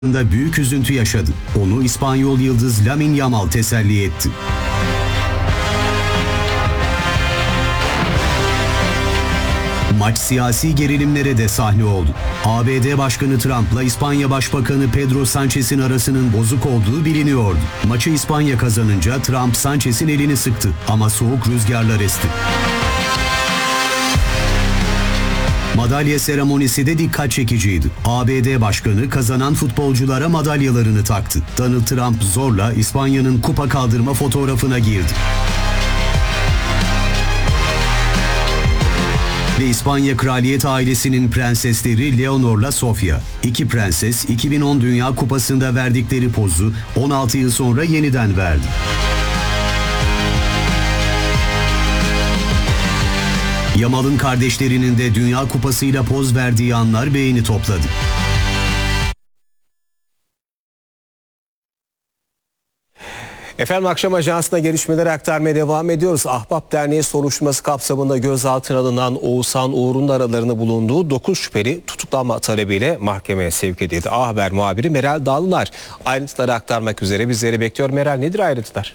büyük üzüntü yaşadı. Onu İspanyol yıldız Lamine Yamal teselli etti. Maç siyasi gerilimlere de sahne oldu. ABD Başkanı Trump'la İspanya Başbakanı Pedro Sanchez'in arasının bozuk olduğu biliniyordu. Maçı İspanya kazanınca Trump Sanchez'in elini sıktı ama soğuk rüzgarlar esti. Madalya seremonisi de dikkat çekiciydi. ABD Başkanı kazanan futbolculara madalyalarını taktı. Donald Trump zorla İspanya'nın kupa kaldırma fotoğrafına girdi. Ve İspanya kraliyet ailesinin prensesleri Leonor'la Sofia. İki prenses 2010 Dünya Kupası'nda verdikleri pozu 16 yıl sonra yeniden verdi. Yamal'ın kardeşlerinin de Dünya Kupası'yla poz verdiği anlar beğeni topladı. Efendim akşam ajansına gelişmeleri aktarmaya devam ediyoruz. Ahbap Derneği soruşturması kapsamında gözaltına alınan Oğuzhan Uğur'un aralarında bulunduğu 9 şüpheli tutuklanma talebiyle mahkemeye sevk edildi. A Haber muhabiri Meral Dağlılar ayrıntıları aktarmak üzere bizleri bekliyor. Meral, nedir ayrıntılar?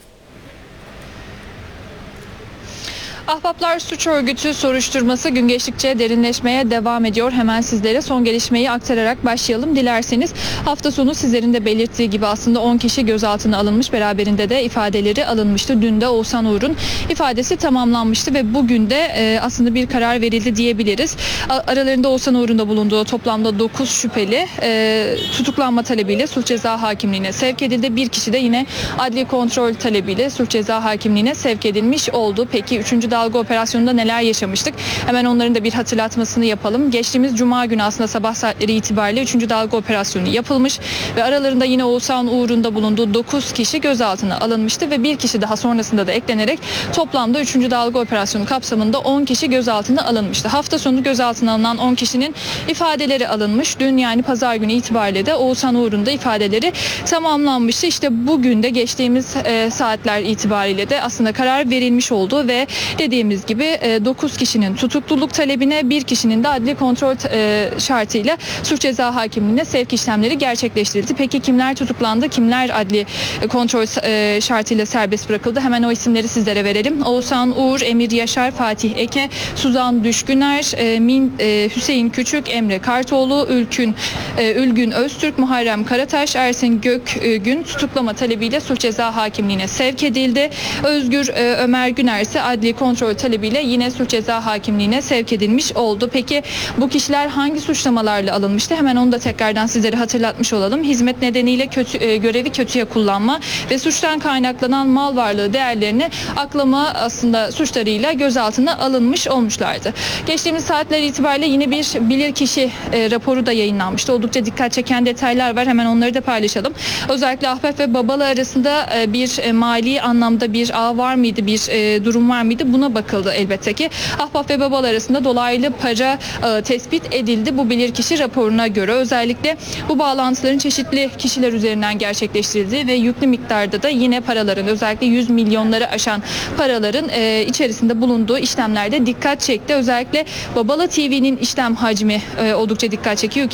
Ahbaplar Suç Örgütü soruşturması gün geçtikçe derinleşmeye devam ediyor. Hemen sizlere son gelişmeyi aktararak başlayalım dilerseniz. Hafta sonu sizlerin de belirttiği gibi aslında 10 kişi gözaltına alınmış. Beraberinde de ifadeleri alınmıştı. Dün de Oğuzhan Uğur'un ifadesi tamamlanmıştı ve bugün de aslında bir karar verildi diyebiliriz. Aralarında Oğuzhan Uğur'un da bulunduğu toplamda 9 şüpheli tutuklanma talebiyle Suç Ceza Hakimliğine sevk edildi. Bir kişi de yine adli kontrol talebiyle Suç Ceza Hakimliğine sevk edilmiş oldu. Peki 3. dalga operasyonunda neler yaşamıştık? Hemen onların da bir hatırlatmasını yapalım. Geçtiğimiz Cuma günü aslında sabah saatleri itibariyle 3. dalga operasyonu yapılmış ve aralarında yine Oğuzhan Uğur'un da bulunduğu 9 kişi gözaltına alınmıştı ve bir kişi daha sonrasında da eklenerek toplamda 3. dalga operasyonu kapsamında 10 kişi gözaltına alınmıştı. Hafta sonu gözaltına alınan 10 kişinin ifadeleri alınmış. Dün yani pazar günü itibariyle de Oğuzhan Uğur'un da ifadeleri tamamlanmıştı. İşte bugün de geçtiğimiz saatler itibariyle de aslında karar verilmiş oldu ve dediğimiz gibi 9 kişinin tutukluluk talebine, bir kişinin de adli kontrol şartıyla Suç Ceza Hakimliğine sevk işlemleri gerçekleştirildi. Peki kimler tutuklandı? Kimler adli kontrol şartıyla serbest bırakıldı? Hemen o isimleri sizlere verelim. Oğuzhan Uğur, Emir Yaşar, Fatih Eke, Suzan Düşküner, Hüseyin Küçük, Emre Kartoğlu, Ülgün Öztürk, Muharrem Karataş, Ersin Gökgün tutuklama talebiyle Suç Ceza Hakimliğine sevk edildi. Özgür Ömer Güner ise adli kontrol talebiyle yine Suç Ceza Hakimliğine sevk edilmiş oldu. Peki bu kişiler hangi suçlamalarla alınmıştı? Hemen onu da tekrardan sizlere hatırlatmış olalım. Hizmet nedeniyle görevi kötüye kullanma ve suçtan kaynaklanan mal varlığı değerlerini aklama aslında suçlarıyla gözaltına alınmış olmuşlardı. Geçtiğimiz saatler itibariyle yine bir bilirkişi raporu da yayınlanmıştı. Oldukça dikkat çeken detaylar var. Hemen onları da paylaşalım. Özellikle ahbap ve babalı arasında bir mali anlamda bir ağ var mıydı? Bir durum var mıydı? Buna bakıldı elbette ki. Ahbap ve babalı arasında dolaylı para tespit edildi bu bilirkişi raporuna göre. Özellikle bu bağlantıların çeşitli kişiler üzerinden gerçekleştirildiği ve yüklü miktarda da yine paraların, özellikle 100 milyonları aşan paraların içerisinde bulunduğu işlemlerde dikkat çekti. Özellikle Babala TV'nin işlem hacmi oldukça dikkat çekiyor.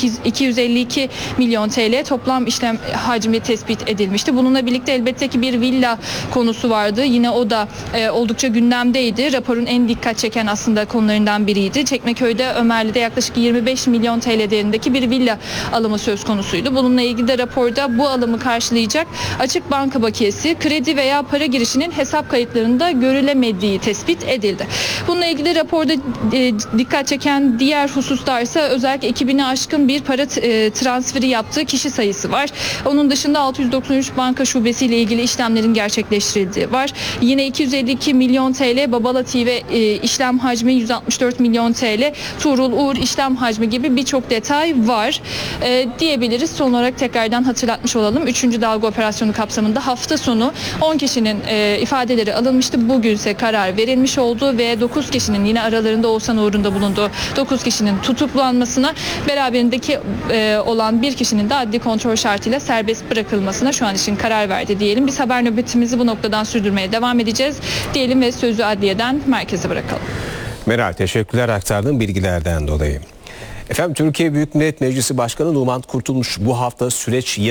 252 milyon TL toplam işlem hacmi tespit edilmişti. Bununla birlikte elbette ki bir villa konusu vardı. Yine o da oldukça gündemdeydi. Raporun en dikkat çeken aslında konularından biriydi. Çekmeköy'de Ömerli'de yaklaşık 25 milyon TL değerindeki bir villa alımı söz konusuydu. Bununla ilgili de raporda bu alımı karşılayacak açık banka bakiyesi, kredi veya para girişinin hesap kayıtlarında görülemediği tespit edildi. Bununla ilgili raporda dikkat çeken diğer hususlarsa özellikle 2000'i aşkın bir para transferi yaptığı kişi sayısı var. Onun dışında 693 banka şubesiyle ilgili işlemlerin gerçekleştirildiği var. Yine 252 milyon TL Babala TV işlem hacmi, 164 milyon TL Tuğrul Uğur işlem hacmi gibi birçok detay var diyebiliriz. Son olarak tekrardan hatırlatmış olalım. 3. dalga operasyonu kapsamında hafta sonu 10 kişinin ifadeleri alınmıştı. Bugünse karar verilmiş oldu ve 9 kişinin, yine aralarında Oğuzhan Uğur'un da bulunduğu 9 kişinin tutuklanmasına, beraberindeki olan bir kişinin de adli kontrol şartıyla serbest bırakılmasına şu an için karar verdi diyelim. Biz haber nöbetimizi bu noktadan sürdürmeye devam edeceğiz diyelim ve sözü adliyeden merkeze bırakalım. Meral, teşekkürler aktardığın bilgilerden dolayı. Efendim Türkiye Büyük Millet Meclisi Başkanı Numan Kurtulmuş bu hafta süreç